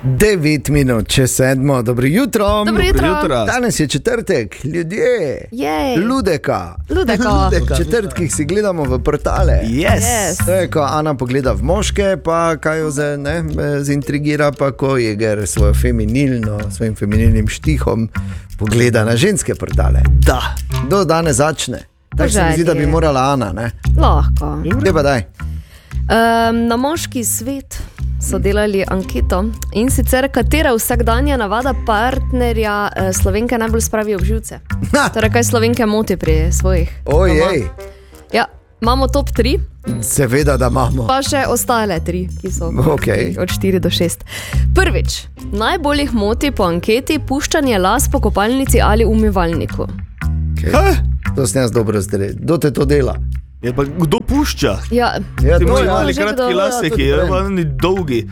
9 minut, če 7. Dobro jutro. Dobro jutro. Danes je četrtek, ljudje. Ludeka. Četrtkih si gledamo v portale. Yes. To je, ko Ana pogleda v moške, pa kaj jo zintrigira, pa ko Jeger svojim feminilnim štihom pogleda na ženske portale. Da. Do danes začne. Tako se mi zdi, da bi morala Ana, ne? Lahko. Gdje pa daj? Na Moški svet so delali anketo in sicer katera vsakdanja navada partnerja Slovenke najbolj spravi ob živce. Torej, kaj Slovenke moti pri svojih Ojej. Ja, imamo top 3. Seveda, da imamo. Pa še ostale 3, ki so Okay. od 4 do 6. Prvič, najbolj jih moti po anketi puščanje las po kopalnici ali umivalniku. Okay. To sem jaz dobro zdaj. Kdo te to dela? Je pa kdo pušča? Ja, Ti moji ja, mali že kratki kdo, laseki, je pa oni dolgi.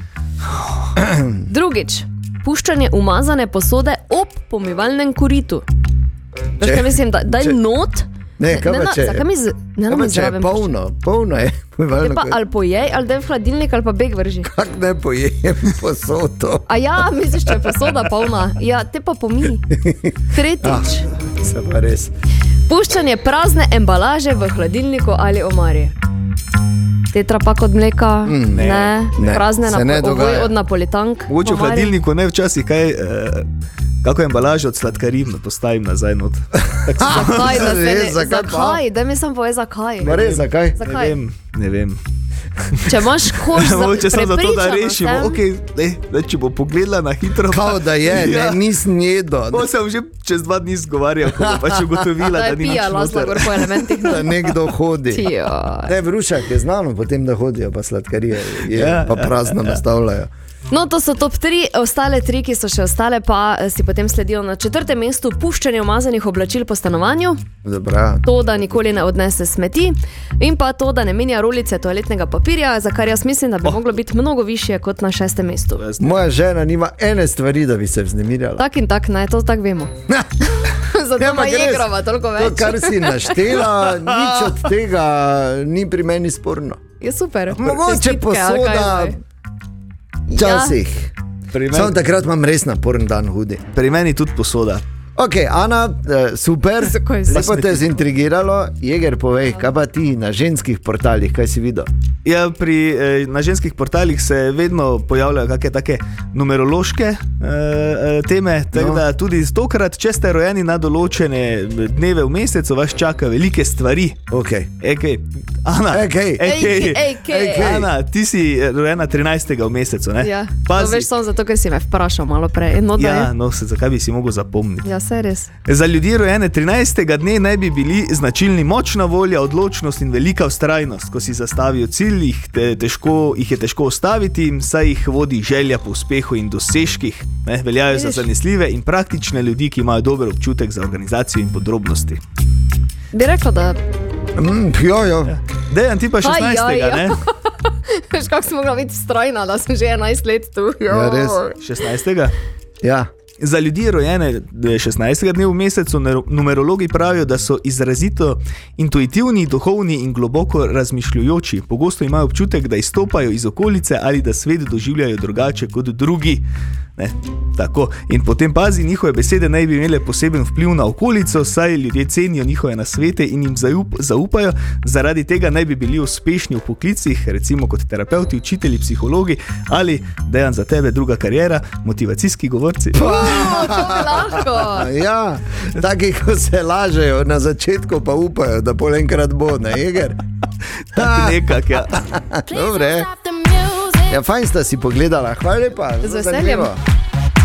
Drugič, puščanje umazane posode ob pomivalnem koritu. Veš, kaj mislim, daj not. Ne, kaj pa če? Zakaj mi zraven Polno je. Je pa ali pojej, ali daj v hladilnik, ali pa beg vrži. Kak ne pojem posodo? A ja, misliš, če je posoda polna? Ja, te pa pomij. Tretjič, Se pa res. puščanje prazne embalaže v hladilniku ali omari. Tetrapak od mleka, ne. Prazne se ne dogaja. ovoj od napolitank. Mogoče v hladilniku ne včasih kaj, kako embalažo od sladkarin postavim nazaj not. Zakaj, da se Res, ne, zakaj pa? zakaj? Daj mi sam povej, zakaj. Ma res, zakaj? Zakaj? Ne vem. Če imaš koš za Mogoče samo zato, da prepričana rešimo. sem. Okay, če bo pogledala na hitro. Kao da je, Ja. nisem jedel. Bo sem že čez 2 dni zgovarjal, ko bo pač ugotovila, Da da je ni nič pija lasla noter. gor po elementih. Da nekdo hodi. Tijoj. Ne, Vrušak je znano potem, da hodijo pa sladkarije, Ja, pa prazno nastavljajo. No, to so top 3, ostale 3, ki so še ostale, pa si potem sledijo na 4. mestu puščanje umazanih oblačil po stanovanju, Dobra. to, da nikoli ne odnese smeti in pa to, da ne menja rolice toaletnega papirja, za kar jaz mislim, da bi moglo biti mnogo višje kot na 6. mestu. Moja žena nima ene stvari, da bi se vznemirjala. Tak in tak, ne, to tak vemo. Zato Ja, ima ampak res, Jegrova toliko To, več. kar si naštela, nič od tega ni pri meni sporno. Je super. Mogoče Čestitke, ali kaj posoda zdaj? včasih. Pri Samo meni, takrat imam res naporen dan hudi. pri meni tudi posoda. Ok, Ana, super, Zakaj je lepo te je zintrigiralo. Jeger, povej, kaj pa ti na ženskih portalih, kaj si videl? Ja, na ženskih portalih se vedno pojavljajo kakšne take numerološke teme, tako da tudi tokrat, če ste rojeni na določene dneve v mesecu, vas čaka velike stvari. Ok. Ana, Ej, Ana, ti si rojena 13. v mesecu, ne? Ja, to Pazi. veš samo zato, ker si me vprašal malo prej. No, da Ja, je. no, zakaj bi si mogel zapomniti? Ja, se res. Za ljudi rojene 13. dne naj bi bili značilni močna volja, odločnost in velika vztrajnost. Ko si zastavijo cilj, jih je težko ustaviti, saj jih vodi želja po uspehu in dosežkih. Veljajo za zanesljive in praktične ljudi, ki imajo dober občutek za organizacijo in podrobnosti. Bi rekla, da Jo. Dejan, ti pa 16. ne? veš, kako sem mogla biti strojna, da sem že 11 let tu. Ja, res. 16. Ja. Za ljudi rojene 16. dne v mesecu numerologi pravijo, da so izrazito intuitivni, duhovni in globoko razmišljujoči. Pogosto imajo občutek, da izstopajo iz okolice ali da svet doživljajo drugače kot drugi. Tako. In potem pazi, njihove besede naj bi imele poseben vpliv na okolico, saj ljudje cenijo njihove nasvete in jim zaupajo. Zaradi tega naj bi bili uspešni v poklicih, recimo kot terapeuti, učitelji, psihologi ali, Dejan, za tebe druga kariera, motivacijski govorci. Lahko. Ja, taki, ko se lažejo na začetku, pa upajo, da pol enkrat bo, ne, Jeger? Tak nekak, ja. Dobre. Ja, fajn sta si pogledala, hvala lepa. Z veseljem. Zanimivo.